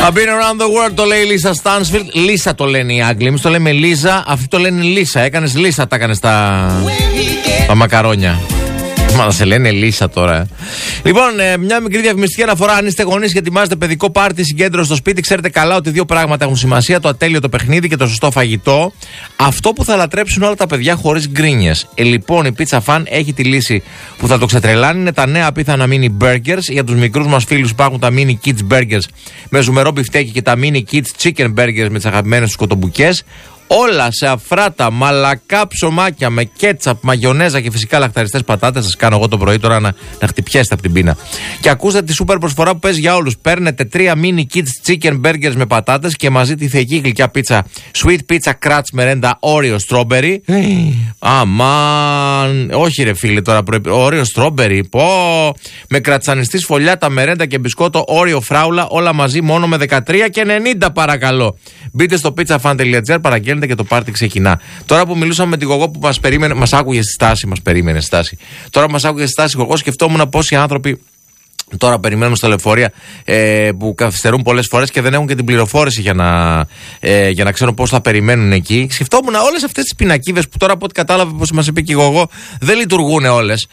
I've been around the world, το λέει η Λίσα Στάνσφιλντ. Λίσα το λένε οι Άγγλοι. Εμείς το λέμε Λίζα, αυτοί το λένε Λίσα. Έκανες Λίσα, τα έκανες τα μακαρόνια. Μα να σε λένε Λίσα τώρα. Λοιπόν, μια μικρή διαφημιστική αναφορά. Αν είστε γονείς και ετοιμάζετε παιδικό πάρτι, συγκέντρωση στο σπίτι, ξέρετε καλά ότι δύο πράγματα έχουν σημασία: το ατέλειο το παιχνίδι και το σωστό φαγητό. Αυτό που θα λατρέψουν όλα τα παιδιά χωρίς γκρίνιες. Λοιπόν, η Pizza Fan έχει τη λύση που θα το ξετρελάνει. Είναι τα νέα απίθανα mini burgers. Για τους μικρούς μας φίλους υπάρχουν τα mini kids burgers με ζουμερό μπιφτέκι και τα mini kids chicken burgers με τις αγαπημένες τους κοτομπουκές. Όλα σε αφράτα, μαλακά ψωμάκια με κέτσαπ, μαγιονέζα και φυσικά λαχταριστές πατάτες. Σας κάνω εγώ το πρωί τώρα να χτυπιέσετε από την πείνα. Και ακούστε τη σούπερ προσφορά που παίζει για όλους. Παίρνετε 3 mini kids chicken burgers με πατάτες και μαζί τη θεϊκή γλυκιά πίτσα Sweet Pizza Crunch Merenda Oreo Strawberry. Αμάν, όχι ρε φίλε τώρα, Oreo Strawberry. Πω, με κρατσανιστή σφολιά, τα μερέντα και μπισκότο Oreo φράουλα, όλα μαζί μόνο με 13,90 παρακαλώ. Μπείτε στο pizzafan.gr, παραγγέλνετε και το πάρτι ξεκινά. Τώρα που μιλούσαμε με την Γογό που μας περίμενε, μας άκουγε στη στάση, Τώρα που μας άκουγε στη στάση, εγώ σκεφτόμουν πόσοι άνθρωποι τώρα περιμένουν στα λεωφορεία που καθυστερούν πολλές φορές και δεν έχουν και την πληροφόρηση για να ξέρουν πώς θα περιμένουν εκεί. Σκεφτόμουν όλες αυτές τις πινακίδες που τώρα από ό,τι κατάλαβα, όπως μας είπε και η Γογό, δεν λειτουργούν όλες.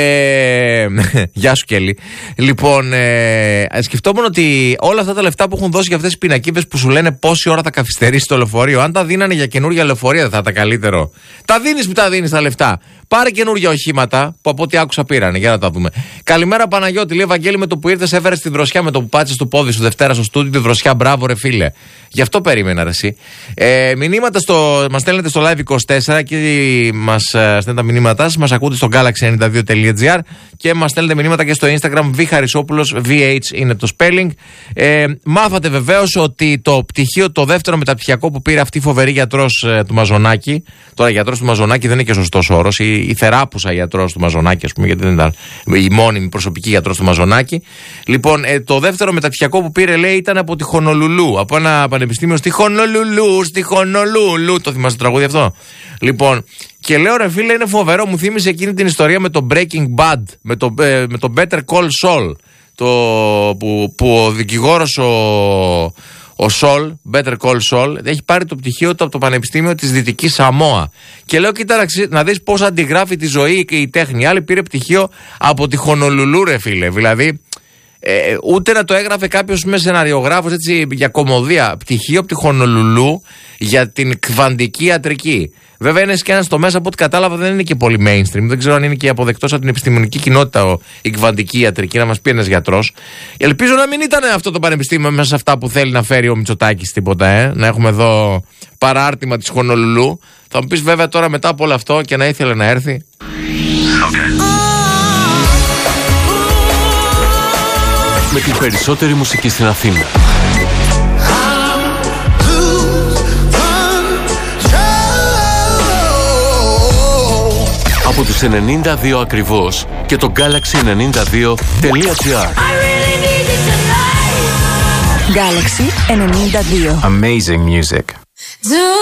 Γεια σου Κέλλη. Λοιπόν, σκεφτόμουν ότι όλα αυτά τα λεφτά που έχουν δώσει για αυτές τις πινακίδες που σου λένε πόση ώρα θα καθυστερήσει το λεωφορείο, αν τα δίνανε για καινούργια λεωφορεία δεν θα ήταν καλύτερο? Τα δίνεις που τα δίνεις τα λεφτά. Πάρε καινούργια οχήματα που από ό,τι άκουσα πήρανε. Για να τα δούμε. Καλημέρα Παναγιώτη, λέει Βαγγέλη, με το που ήρθες έφερες τη δροσιά, με το που πάτησες το πόδι σου Δευτέρα στο στούντιο, τη δροσιά. Μπράβο, ρε φίλε. Γι' αυτό περίμενα, ρε εσύ. Μηνύματα μας στέλνετε στο Live24 και μας στέλνετε τα μηνύματά σας. Μας ακούτε στο galaxy92.gr και μας στέλνετε μηνύματα και στο Instagram. Β.Χαρισόπουλος, VH είναι το spelling. Μάθατε βεβαίως ότι το πτυχίο, το δεύτερο μεταπτυχιακό που πήρε αυτή η φοβερή γιατρός του Μαζονάκη. Τώρα, γιατρός του Μαζονάκη δεν είναι και σωστός όρος. Η θεράπουσα γιατρός του Μαζονάκη, ας πούμε, γιατί δεν ήταν η μόνιμη προσωπική γιατρός του Μαζονάκη. Λοιπόν, το δεύτερο μεταπτυχιακό που πήρε, λέει, ήταν από τη Χονολουλού. Από ένα πανεπιστήμιο στη Χονολουλού. Το θυμάσαι το τραγούδι αυτό? Λοιπόν, και λέω, ρε φίλε, είναι φοβερό. Μου θύμισε εκείνη την ιστορία με το Breaking Bad, με το Better Call Saul. Που ο δικηγόρος ο Saul, Better Call Saul, έχει πάρει το πτυχίο του από το Πανεπιστήμιο της Δυτικής Σαμόα. Και λέω, κοίτα να δεις πώς αντιγράφει τη ζωή και η τέχνη. Άλλη πήρε πτυχίο από τη Χονολουλού, ρε φίλε. Δηλαδή, ούτε να το έγραφε κάποιος με σεναριογράφος έτσι για κωμωδία. Πτυχίο από τη Χονολουλού για την κβαντική ιατρική. Βέβαια είναι και ένας τομέας, από ό,τι κατάλαβα, δεν είναι και πολύ mainstream. Δεν ξέρω αν είναι και αποδεκτός από την επιστημονική κοινότητα η κβαντική ιατρική, να μας πει ένας γιατρός. Ελπίζω να μην ήταν αυτό το πανεπιστήμιο μέσα σε αυτά που θέλει να φέρει ο Μητσοτάκης τίποτα, να έχουμε εδώ παράρτημα της Χονολουλού. Θα μου πεις βέβαια τώρα μετά από όλο αυτό και να ήθελε να έρθει. Okay. Με την περισσότερη μουσική στην Αθήνα. Από τους 92 ακριβώς και το Galaxy92.gr. Galaxy 92. Amazing music.